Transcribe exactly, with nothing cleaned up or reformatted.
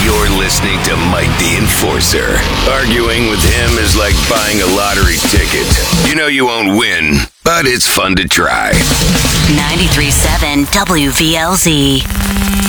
You're listening to Mike the Enforcer. Arguing with him is like buying a lottery ticket. You know you won't win, but it's fun to try. ninety-three point seven W V L Z.